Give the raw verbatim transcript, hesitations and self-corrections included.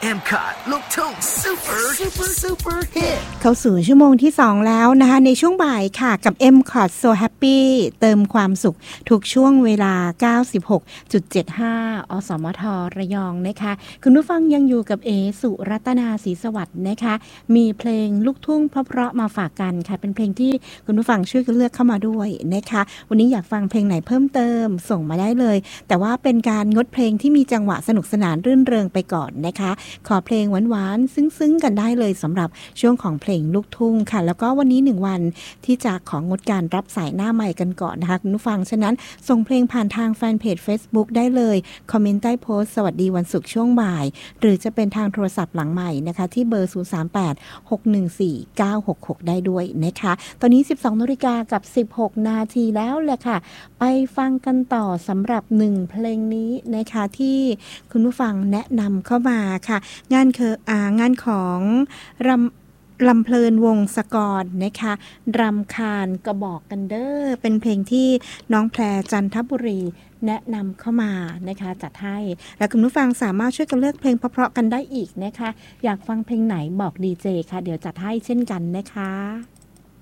เอ็ม คอ ที ลูกทุ่งซูเปอร์ซูเปอร์ซูเปอร์ฮิตเข้าสู่ชั่วโมงที่สองแล้วนะคะในช่วงบ่ายค่ะกับ เอ็ม คอ ที So Happy เติมความสุขทุกช่วงเวลา เก้าสิบหกจุดเจ็ดห้า อสมทระยองนะคะคุณผู้ฟังยังอยู่กับเอสุรัตนาศรีสวัสดิ์นะคะมีเพลงลูกทุ่งเพราะๆมาฝากกันค่ะเป็นเพลงที่คุณผู้ฟังช่วยกันเลือกเข้ามาด้วยนะคะวันนี้อยากฟังเพลงไหนเพิ่มเติมส่งมาได้เลยแต่ว่าเป็นการงดเพลงที่มีจังหวะสนุกสนานรื่นเริงไปก่อนนะคะขอเพลงหวานๆซึ้งๆกันได้เลยสำหรับช่วงของเพลงลูกทุ่งค่ะแล้วก็วันนี้หนึ่งวันที่จะของงดการรับสายหน้าใหม่กันก่อนนะคะคุณผู้ฟังฉะนั้นส่งเพลงผ่านทางแฟนเพจ Facebook ได้เลยคอมเมนต์ใต้โพสต์สวัสดีวันศุกร์ช่วงบ่ายหรือจะเป็นทางโทรศัพท์หลังใหม่นะคะที่เบอร์ศูนย์ สาม แปด หก หนึ่ง สี่ เก้า หก หกได้ด้วยนะคะตอนนี้ สิบสองนาฬิกากับสิบหกนาทีแล้วแหละค่ะไปฟังกันต่อสำหรับหนึ่งเพลงนี้นะคะที่คุณผู้ฟังแนะนำเข้ามาค่ะงานเคออ่างานของรำลำเพลินวงศกรนะคะรำคาญกระบอกกันเด้อเป็นเพลงที่น้องแพรจันทบุรีแนะนำเข้ามานะคะจัดให้แล้วคุณผู้ฟังสามารถช่วยกันเลือกเพลงเพราะๆกันได้อีกนะคะอยากฟังเพลงไหนบอกดีเจค่ะเดี๋ยวจัดให้เช่นกันนะคะ